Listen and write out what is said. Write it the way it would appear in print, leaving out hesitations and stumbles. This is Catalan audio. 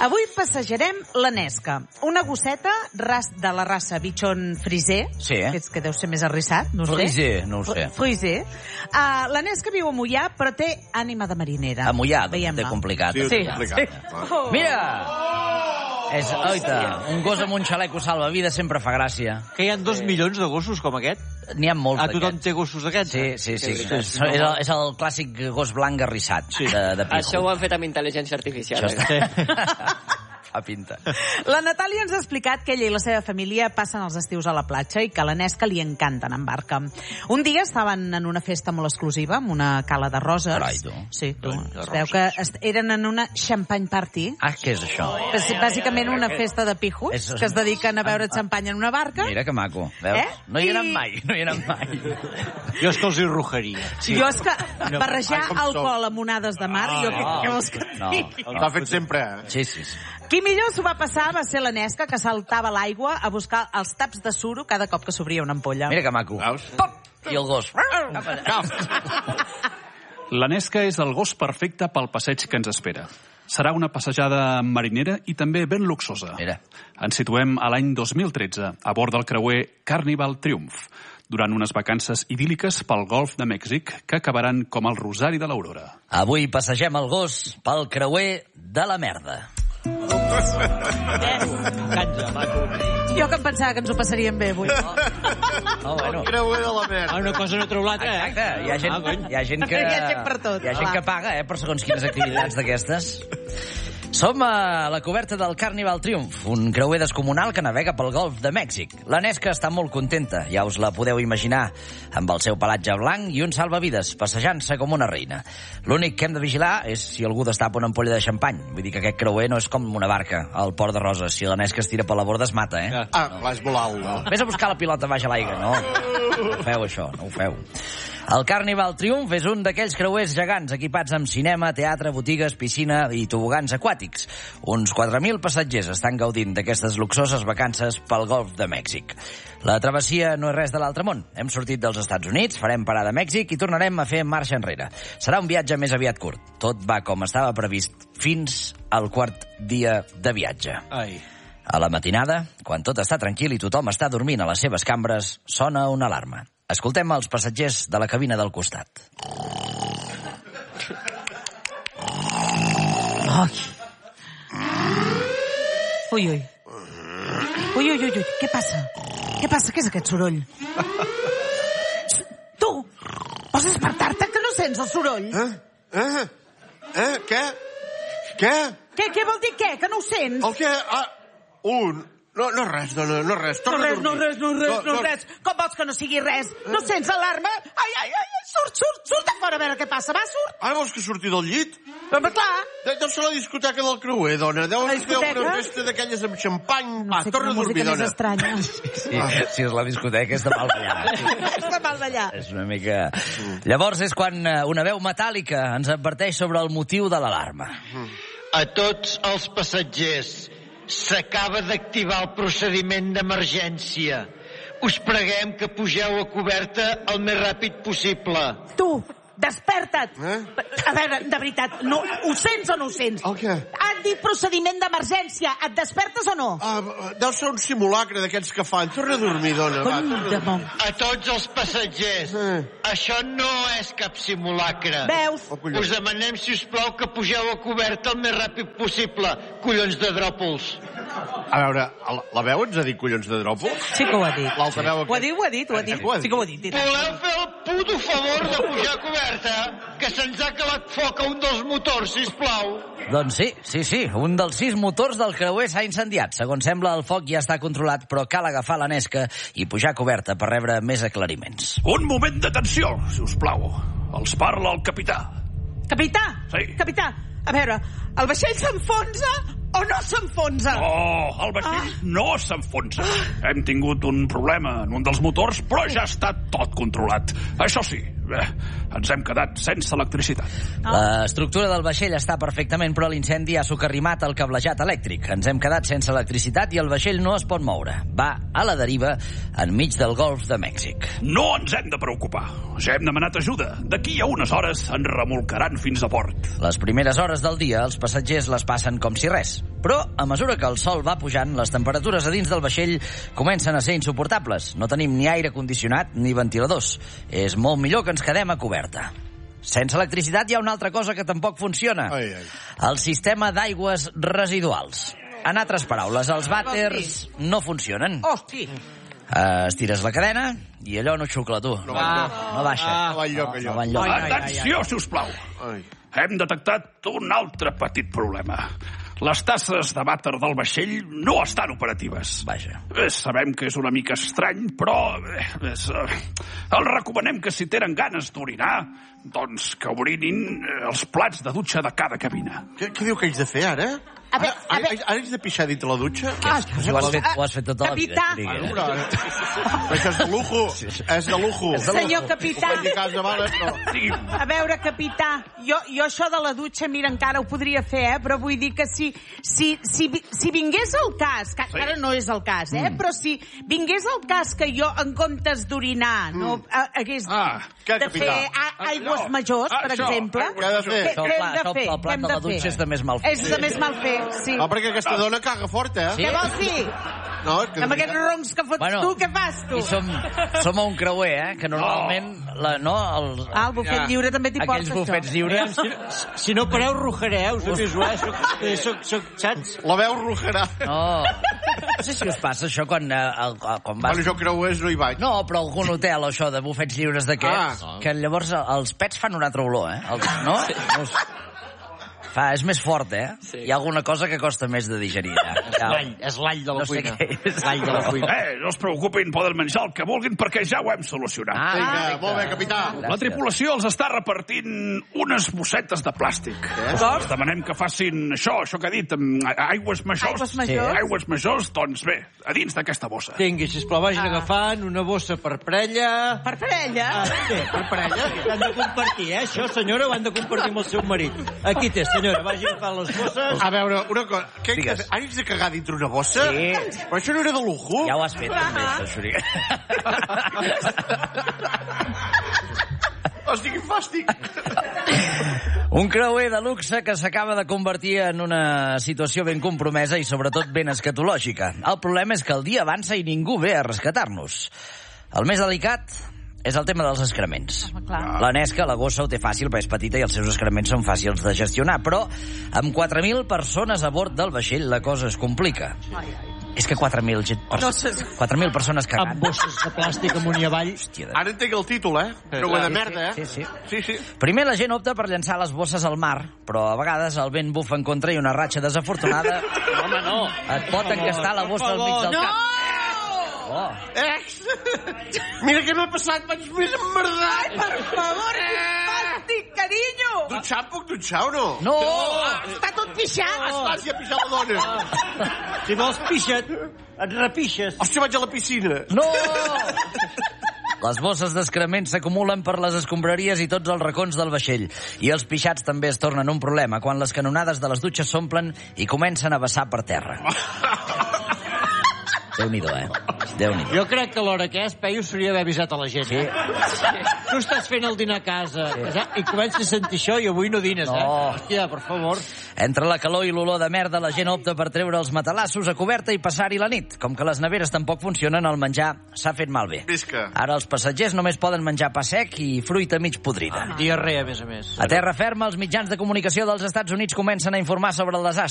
Avui passejarem la Nesca, una gosseta de la raça bitxon friser, que deu ser més arrissat, no ho sé. Friser, no ho sé. Friser. La Nesca viu a Moià, però té ànima de marinera. A Moià, doncs té complicat. Sí. Mira! Oita, un gos amb un xaleco salvavides sempre fa gràcia. Que hi ha 2 milions de gossos com aquest? N'hi ha molts d'aquests. Tothom té gossos d'aquests? Sí. És el clàssic gos blanc arrissat de pijo. Això ho han fet amb intel·ligència artificial. A pinta. La Natàlia ens ha explicat que ella i la seva família passen els estius a la platja i que a la Nesca li encanta anar en barca. Un dia estaven en una festa molt exclusiva, amb una cala de roses. Carai, tu. Sí, tu. Es veu que eren en una champagne party. Què és això? Bàsicament una festa de pijos que es dediquen a beure xampany en una barca. Mira que maco. Veus? No hi he anat mai. Jo és que els hi rujaria. Jo és que barrejar alcohol amb onades de mar, jo què vols que et digui? L'ha fet sempre. Sí. Qui millor s'ho va passar va ser la Nesca, que saltava a l'aigua a buscar els taps de suro cada cop que s'obria una ampolla. Mira que maco. Pop! I el gos. La Nesca és el gos perfecte pel passeig que ens espera. Serà una passejada marinera i també ben luxosa. Mira. Ens situem a l'any 2013, a bord del creuer Carnival Triumph, durant unes vacances idíl·liques pel Golf de Mèxic que acabaran com el Rosari de l'Aurora. Avui passegem el gos pel creuer de la merda. Jo que em pensava que ens ho passaríem bé avui. Bueno. Creuer de la merda. Una cosa no treu l'altra, Exacte. Hi ha gent que... Hi ha gent per tot. Hi ha gent que paga, per segons quines activitats d'aquestes. Som a la coberta del Carnival Triumph, un creuer descomunal que navega pel Golf de Mèxic. La Nesca està molt contenta, ja us la podeu imaginar, amb el seu pelatge blanc i un salvavides, passejant-se com una reina. L'únic que hem de vigilar és si algú destapa una ampolla de xampany. Vull dir que aquest creuer no és com una barca al port de Roses. Si la Nesca es tira per la borda es mata, Clar, és molt alt, no? Vés a buscar la pilota baix a l'aigua, no? No ho feu, això, no ho feu. El Carnival Triumph és un d'aquells creuers gegants equipats amb cinema, teatre, botigues, piscina i tobogans aquàtics. Uns 4.000 passatgers estan gaudint d'aquestes luxoses vacances pel Golf de Mèxic. La travessia no és res de l'altre món. Hem sortit dels Estats Units, farem parada a Mèxic i tornarem a fer marxa enrere. Serà un viatge més aviat curt. Tot va com estava previst fins al quart dia de viatge. A la matinada, quan tot està tranquil i tothom està dormint a les seves cambres, sona una alarma. Escoltem els passatgers de la cabina del costat. Ui. Què passa? Què és aquest soroll? Tu! Pots despertar-te, que no sents el soroll? Què? Què vol dir què? Que no ho sents? El què? No res, dona, no res. No res. Com vols que no sigui res? No sents l'alarma? Ai, surt de fora a veure què passa. Va, surt. Ara vols que surti del llit? Però clar. Deu ser la discoteca del creuer, dona. Deu ser una festa d'aquelles amb xampany. Va, torna a dormir, dona. Si és la discoteca, és de mal ballar. És de mal ballar. És una mica... Llavors és quan una veu metàl·lica ens adverteix sobre el motiu de l'alarma. A tots els passatgers, s'acaba d'activar el procediment d'emergència. Us preguem que pugeu a coberta el més ràpid possible. Tu, desperta't! A veure, de veritat, ho sents o no ho sents? El què? Han dit procediment d'emergència. Et despertes o no? Deu ser un simulacre d'aquests que fan. Torna a dormir, dona. A tots els passatgers, això no és cap simulacre. Veus? Us demanem, si us plau, que pugeu a coberta el més ràpid possible, collons de dròpols. A veure, la veu ens ha dit collons de dròpols? Sí que ho ha dit. L'altra veu... Ho ha dit. Sí que ho ha dit. Voleu fer el puto favor de pujar a coberta? Que se'ns ha calat foc a un dels motors, sisplau. Doncs sí. Un dels 6 motors del creuer s'ha incendiat. Segons sembla, el foc ja està controlat, però cal agafar la Nesca i pujar a coberta per rebre més aclariments. Un moment d'atenció, si us plau. Els parla el capità. Capità? Sí. Capità, a veure, el vaixell s'enfonsa o no s'enfonsa? Oh, el vaixell no s'enfonsa. Hem tingut un problema en un dels motors, però ja està tot controlat. Això sí, ens hem quedat sense electricitat. L'estructura del vaixell està perfectament, però l'incendi ha socarrimat el cablejat elèctric. Ens hem quedat sense electricitat i el vaixell no es pot moure. Va a la deriva enmig del Golf de Mèxic. No ens hem de preocupar. Ja hem demanat ajuda. D'aquí a unes hores ens remolcaran fins a port. Les primeres hores del dia els passatgers les passen com si res. Però, a mesura que el sol va pujant, les temperatures a dins del vaixell comencen a ser insuportables. No tenim ni aire condicionat ni ventiladors. És molt millor que ens quedem a coberta. Sense electricitat hi ha una altra cosa que tampoc funciona. El sistema d'aigües residuals. En altres paraules, els vàters no funcionen. Hosti! Estires la cadena i allò no xucla, tu. No baixa. No va enlloc, allò. No va enlloc. Atenció, sisplau. Hem detectat un altre petit problema. Les tasses de vàter del vaixell no estan operatives. Vaja. Sabem que és una mica estrany, però els recomanem que si tenen ganes d'orinar, doncs que orinin els plats de dutxa de cada cabina. Què diu que haig de fer, ara? Ara haig de pixar dintre la dutxa? Ho has fet tota la vida. Capità! Això és de lujo. És de lujo. Senyor capità. A veure, capità, jo això de la dutxa, mira, encara ho podria fer, però vull dir que si vingués el cas, que ara no és el cas, però si vingués el cas que jo, en comptes d'orinar, no hagués de fer aigües majors, per exemple, què ha de fer? El plat de la dutxa és de més mal fer. És de més mal fer, sí. No, perquè aquesta dona caga fort, Què vols dir? No, amb aquests roncs que fots tu, què fas tu? I som a un creuer, que normalment... El bufet lliure també t'hi porta, aquells bufets lliures... Si no pareu, rujareu, saps? La veu rujarà. No sé si us passa això quan vas... Bueno, jo creuers no hi vaig. No, però algun hotel, això, de bufets lliures d'aquests, que llavors els pets fan una altra olor, no? És més fort, Sí. Hi ha alguna cosa que costa més de digerir. És l'all de la cuina. L'all de la cuina. No es preocupin, poden menjar el que vulguin perquè ja ho hem solucionat. Vinga, molt bé, capità. La tripulació els està repartint unes bossetes de plàstic. Els demanem que facin això que ha dit, aigües majors. Aigües majors, doncs bé, a dins d'aquesta bossa. Tingui, sisplau, vagin agafant una bossa per parella. Per parella? Sí, per parella. Han de compartir, això, senyora, ho han de compartir amb el seu marit. Aquí té, senyora, vagi agafant les bosses. A veure, una cosa, què haig de fer? Haig de cagar dintre una bossa? Sí. Però això no era de lujo? Ja ho has fet, també, això, Xuriga. Hosti, quin fàstic. Un creuer de luxe que s'acaba de convertir en una situació ben compromesa i sobretot ben escatològica. El problema és que el dia avança i ningú ve a rescatar-nos. El més delicat és el tema dels excrements. La Nesca, la gossa, ho té fàcil perquè és petita i els seus excrements són fàcils de gestionar, però amb 4.000 persones a bord del vaixell la cosa es complica. És que 4.000 persones cagant. Amb bosses de plàstic amunt i avall. Ara entenc el títol, Creuer de merda, Sí. Primer la gent opta per llançar les bosses al mar, però a vegades el vent bufa en contra i una ratxa desafortunada et pot encastar la bossa al mig del cap. Mira què m'ha passat, vaig més emmerdat. Per favor, quin fàstic, carinyo! Dutxar, puc dutxar o no? No! Està tot pixat! Vagi a pixar la dona. Si vols pixa't, et repixes. Hòstia, vaig a la piscina. No! Les bosses d'excrements s'acumulen per les escombraries i tots els racons del vaixell. I els pixats també es tornen un problema quan les canonades de les dutxes s'omplen i comencen a vessar per terra. Déu-n'hi-do, Déu-n'hi-do. Jo crec que a l'hora que és, Peyu, s'hauria d'haver avisat a la gent. Sí. Tu estàs fent el dinar a casa i comences a sentir això i avui no dines, Hòstia, per favor. Entre la calor i l'olor de merda, la gent opta per treure els matalassos a coberta i passar-hi la nit. Com que les neveres tampoc funcionen, el menjar s'ha fet malbé. Visca. Ara els passatgers només poden menjar pa sec i fruita mig podrida. Diarrea, a més a més. A terra ferma, els mitjans de comunicació dels Estats Units comencen a informar sobre el desastre.